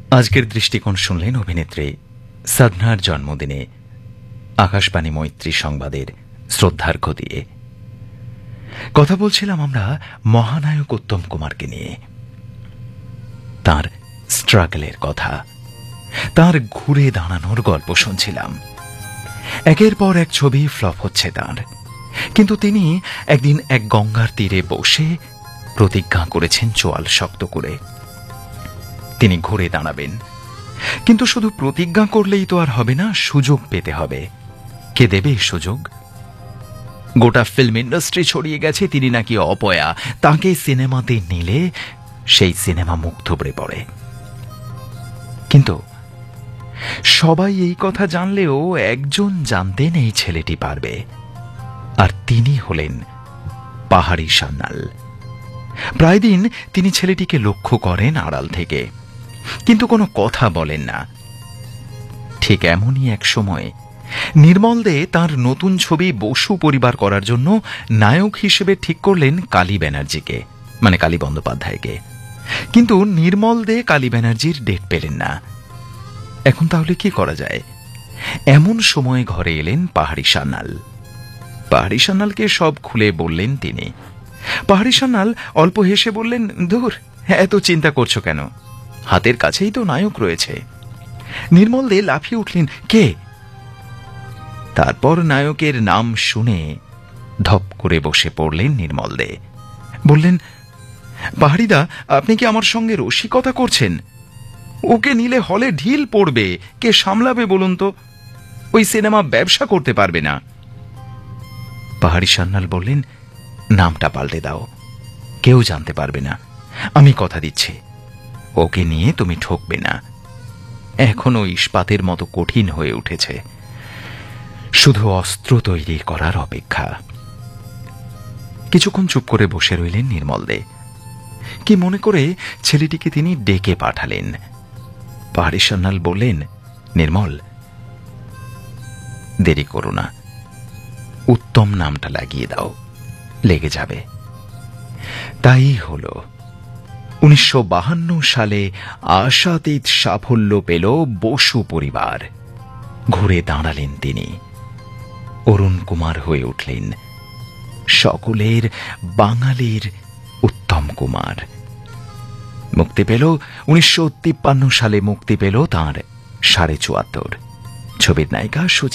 আজকের দৃষ্টিকোণ শুনলেন অভিনেত্রী সাধনার জন্মদিনে আকাশবাণী মৈত্রী সংবাদের শ্রদ্ধার্ঘ্য দিয়ে। কথা বলছিলাম আমরা মহানায়ক উত্তম কুমারকে নিয়ে, তার স্ট্রাগলের কথা, তার ঘুরে দাঁড়ানোর গল্প শুনছিলাম। একের পর এক ছবি ফ্লপ হচ্ছে তার, কিন্তু তিনি একদিন এক গঙ্গার তীরে বসে প্রতিজ্ঞা করেছেন চোয়াল শক্ত করে তিনি ঘুরে দাঁড়াবেন। কিন্তু শুধু প্রতিজ্ঞা করলেই তো আর হবে না, সুযোগ পেতে হবে। কে দেবে এই সুযোগ? গোটা ফিল্ম ইন্ডাস্ট্রি ছড়িয়ে গেছে তিনি নাকি অপয়া, তাকে সিনেমাতে নিলে সেই সিনেমা মুখ থুবড়ে পড়ে। কিন্তু সবাই এই কথা জানলেও একজন জানতেন এই ছেলেটি পারবে, আর তিনি হলেন পাহাড়ি সান্যাল। প্রায় দিন তিনি ছেলেটিকে লক্ষ্য করেন আড়াল থেকে, কিন্তু কোনো কথা বলেন না। ঠিক এমনই এক সময় নির্মল দে তাঁর নতুন ছবি বসু পরিবার করার জন্য নায়ক হিসেবে ঠিক করলেন কালী ব্যানার্জিকে, মানে কালী বন্দ্যোপাধ্যায়কে। কিন্তু নির্মল দে কালী ব্যানার্জির ডেট পেলেন না। এখন তাহলে কি করা যায়? এমন সময় ঘরে এলেন পাহাড়ি সান্যাল। পাহাড়ি সান্যালকে সব খুলে বললেন তিনি। পাহাড়ি সান্যাল অল্প হেসে বললেন, ধুর, এত চিন্তা করছো কেন? হাতের কাছেই তো নায়ক রয়েছে। নির্মল দে লাফিয়ে উঠলেন, কে? তারপর নায়কের নাম শুনে ধপ করে বসে পড়লেন নির্মল দে। বললেন, পাহাড়িদা, আপনি কি আমার সঙ্গে রসিকতা করছেন? ওকে নিলে হলে ঢিল পড়বে, কে সামলাবে বলুন তো? ওই সিনেমা ব্যবসা করতে পারবে না। পাহাড়ি সান্যাল বললেন, নামটা পাল্টে দাও, কেউ জানতে পারবে না, আমি কথা দিচ্ছি। ওকে নিয়ে তুমি ঠকবে না। এখনো ইস্পাতের মতো কঠিন হয়ে উঠেছে, শুধু অস্ত্র তৈরি করার অপেক্ষা। কিছুক্ষণ চুপ করে বসে রইলেন নির্মল দে। কি মনে করে ছেলেটিকে তিনি ডেকে পাঠালেন। পাহাড়ি সান্যাল বললেন, নির্মল, দেরি করো না, উত্তম নামটা লাগিয়ে দাও, লেগে যাবে। তাই হল। 1952 সালে আশাতীত সাফল্য পেল বসু পরিবার। ঘুরে দাঁড়ালেন তিনি, অরুণ কুমার হয়ে উঠলেন সকলের বাঙালির উত্তম কুমার। মুক্তি পেল 1953 সালে, মুক্তি পেল তাঁর 74। ছবির নায়িকা